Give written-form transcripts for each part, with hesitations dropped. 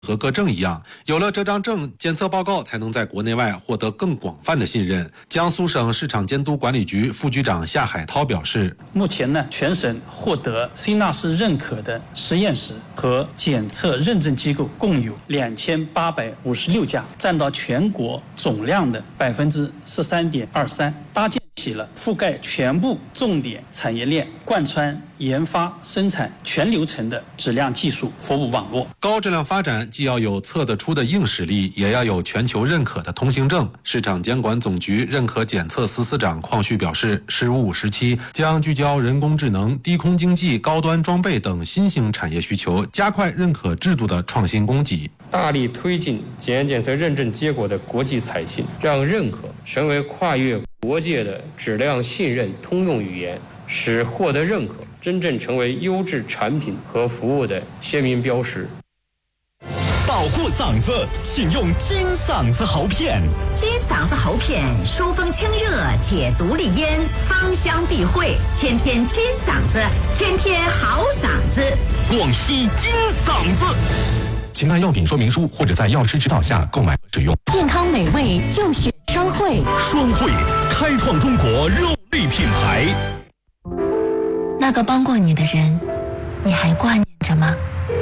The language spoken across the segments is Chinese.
合格证一样，有了这张证，检测报告才能在国内外获得更广泛的信任。江苏省市场监督管理局副局长夏海涛表示， 目前呢，全省获得新纳市认可的实验室和检测认证机构共有2856家，占到全国总量的13.23%，搭建起了覆盖全部重点产业链、贯穿研发、生产全流程的质量技术服务网络。 高质量发展既要有测得出的硬实力，也要有全球认可的通行证。市场监管总局认可检测司司长邝旭表示，“15时期将聚焦人工智能、低空经济、高端装备等新兴产业需求，加快认可制度的创新供给， 大力推进检验检测认证结果的国际采信，让认可成为跨越国界的质量信任通用语言，使获得认可真正成为优质产品和服务的鲜明标识。 保护嗓子，请用金嗓子喉片。 金嗓子喉片疏风清热，解毒利咽，芳香避秽，天天金嗓子，天天好嗓子。 广西金嗓子。 请按药品说明书或者在药师指导下购买和使用。 健康美味就选双汇。 双汇开创中国肉类品牌。 那个帮过你的人，你还挂念着吗？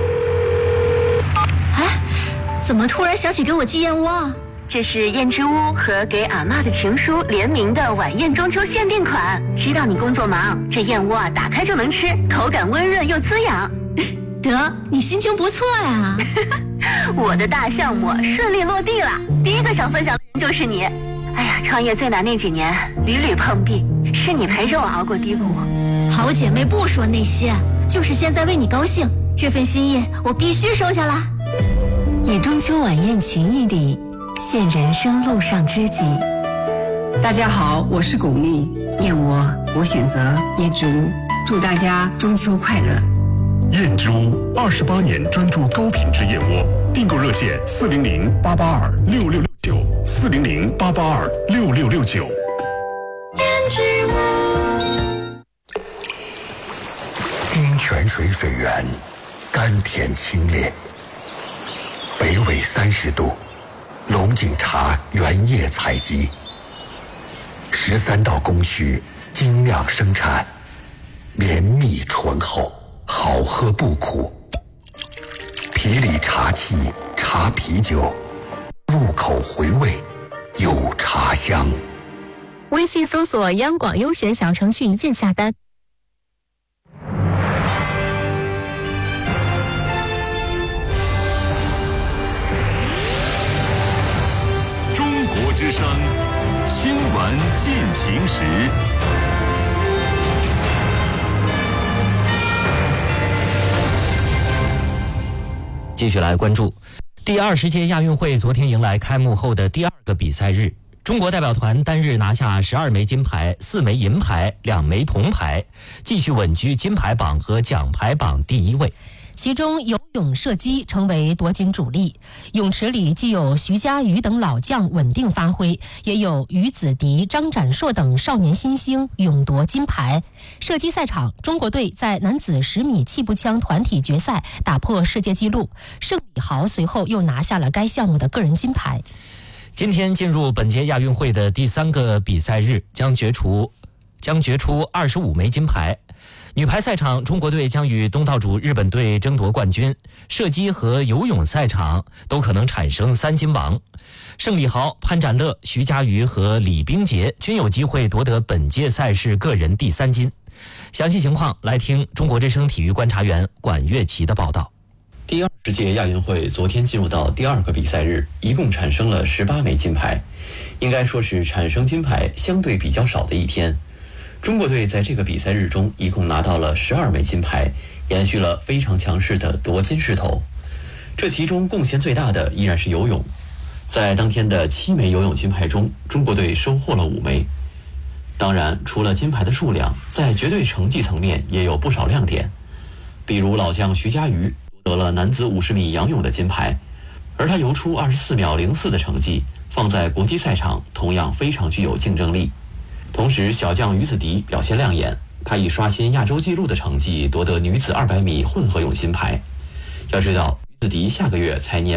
哎，怎么突然想起给我寄燕窝？ 这是燕之屋和给阿嬷的情书联名的晚宴中秋限定款。知道你工作忙，这燕窝打开就能吃，口感温润又滋养。 得，你心情不错呀。 我的大项目顺利落地了，第一个想分享的人就是你。哎呀，创业最难那几年屡屡碰壁，是你陪着我熬过低谷。 好姐妹不说那些，就是现在为你高兴，这份心意我必须收下啦。 以中秋晚宴情谊礼，献人生路上知己。 大家好，我是巩俐，燕窝我选择燕之屋，祝大家中秋快乐。 燕之屋28年专注高品质燕窝，订购热线400-882-6669，400-882-6669。 燕之屋。 金泉水水源，甘甜清冽。北纬30度，龙井茶原叶采集，13道工序精酿生产，绵密醇厚，好喝不苦。皮里茶气，茶啤酒，入口回味，有茶香。 微信搜索央广优选小程序，一键下单。 中国之声新闻进行时。 继续来关注第20届亚运会，昨天迎来开幕后的第2个比赛日。中国代表团单日拿下12枚金牌、4枚银牌、2枚铜牌，继续稳居金牌榜和奖牌榜第1位。 其中游泳、射击成为夺金主力，泳池里既有徐嘉余等老将稳定发挥，也有于子迪、张展硕等少年新星勇夺金牌。射击赛场，中国队在男子10米气步枪团体决赛打破世界纪录，盛礼豪随后又拿下了该项目的个人金牌。 今天进入本届亚运会的第3个比赛日，将决出25枚金牌。女排赛场，中国队将与东道主日本队争夺冠军；射击和游泳赛场都可能产生3金王。盛礼豪、潘展乐、徐嘉余和李冰洁均有机会夺得本届赛事个人第3金。详细情况来听中国之声体育观察员管乐琪的报道。 第20届亚运会昨天进入到第2个比赛日，一共产生了18枚金牌，应该说是产生金牌相对比较少的一天。中国队在这个比赛日中一共拿到了12枚金牌，延续了非常强势的夺金势头。这其中贡献最大的依然是游泳，在当天的7枚游泳金牌中，中国队收获了5枚。当然，除了金牌的数量，在绝对成绩层面也有不少亮点，比如老将徐嘉余夺得了男子50米仰泳的金牌，而他游出24秒04的成绩，放在国际赛场同样非常具有竞争力。同时，小将于子迪表现亮眼，他以刷新亚洲纪录的成绩夺得女子200米混合泳金牌。要知道，于子迪下个月才年